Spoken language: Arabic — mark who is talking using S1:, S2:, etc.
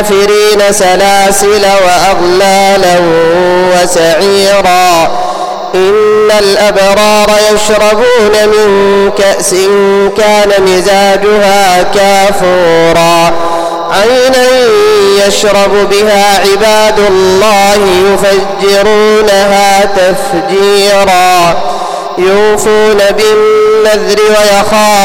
S1: الكافرين سلاسل وأغلالا وسعيرا. إن الأبرار يشربون من كأس كان مزاجها كافورا عينا يشرب بها عباد الله يفجرونها تفجيرا. يوفون بالنذر ويخافون